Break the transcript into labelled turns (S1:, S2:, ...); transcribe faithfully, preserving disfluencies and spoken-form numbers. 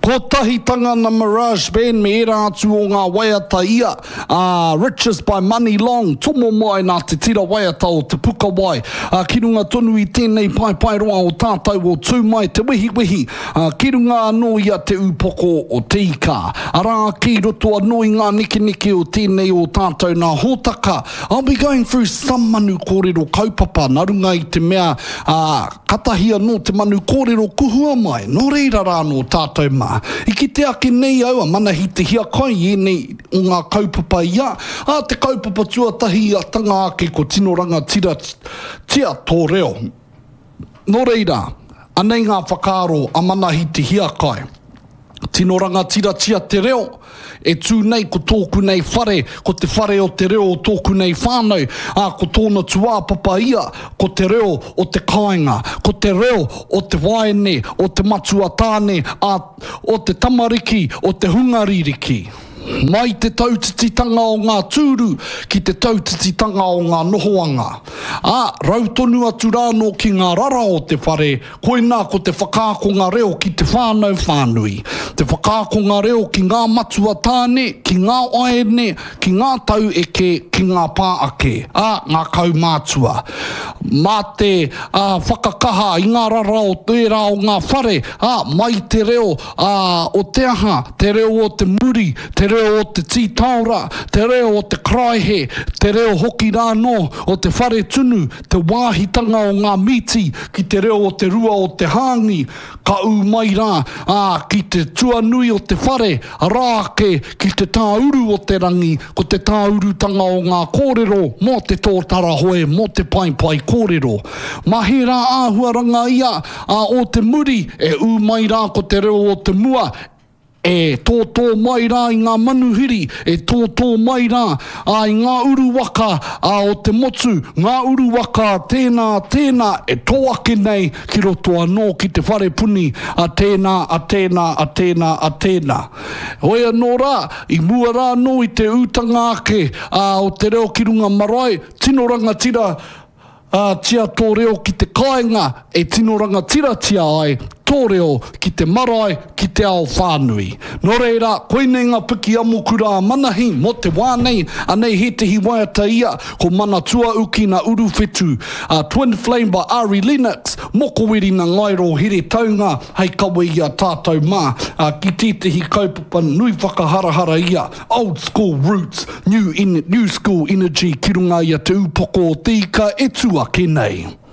S1: Ko tahitanga na Mirage Band me era atu o ngā waiata ia, uh, Riches by Money Long, tomo mai nā te tira waiata o te puka wai. Uh, ki runga tonu i tēnei pai pai roa o tātou o tū mai te wihi wihi. Uh, ki runga anō ia te upoko o te ika. Arā ki roto anō i ngā niki niki o tēnei o tātou nā hōtaka. I'll be going through some manu kōrero kaupapa, nā runga i te mea uh, katahia no te manu kōrero kuhua mai. Nō reira rā no tātou mā. I ki te ake nei aua, mana hi te hia kai e nei o ngā kaupapa ia. A te kaupapa tuatahi a tanga ake ko tino ranga tira tia tō reo. Nō reira, anei ngā whakaaro a mana hi te hia kai. Tino ranga tira tia te reo, e tū nei ko tōku nei whare, ko te whare o te reo o tōku nei whānau, a ko tōna tuāpapa ia, ko te reo o te kāinga, ko te reo o te waene, o te matuatāne, a, o te tamariki, o te hungaririki. Mai te tautititanga o ngā tūru ki te tautititanga o ngā nohoanga. A, rautonu atu rāno ki ngā rara o te whare, koina ko te whakākonga reo ki te whānau whānui. Te whakākonga reo ki ngā matuatāne, ki ngā aene, ki ngā tau eke, ki ngā pāake. A, ngā kaumātua. Mā te uh, whakakaha i ngā rara o tērā o ngā whare, a, mai te reo uh, o te aha, te reo o te muri, te reo o te tītaura, te reo o te kraihe, te reo hoki rāno o te whare tunu, te wāhitanga o ngā miti, ki te reo o te rua o te hāngi, ka u mai rā, ā, ki te tuanui o te whare, rāke, ki te tāuru o te rangi, ko te tāurutanga o ngā kōrero, mō te tōtara hoe, mō te pai pai kōrero. Mahi rā āhuaranga ia, ā, o te muri, e u mai rā ko te reo o te mua, e tōtō mai rā i ngā manuhiri, e tōtō mai rā a, i ngā uruwaka a, o te motu, ngā uruwaka tēnā, tēnā, e tōake nei ki roto anō ki te whare puni a tēnā, a tēnā, a tēnā, a tēnā. Oia nō rā, i mua rā nō i te utanga ake a, o te reo ki runga marae, tino ranga tira a, tia tō reo ki te kāinga, e tino ranga tira tia ai, tō reo ki te marae, ki te ao whānui. Nō reira, koe nei ngā piki amokura manahi, mo te wānei, anei he te hiwaiata ia, ko mana tua uki na uruwhetu, uh, Twin Flame by Ari Lennox, moko wiri na ngairo here taunga, hei kawe ia tātou mā, uh, ki tētehi kaupapa nui whakaharahara ia, old school roots, new, in, new school energy, ki runga ia te upoko o tika e tua ke nei.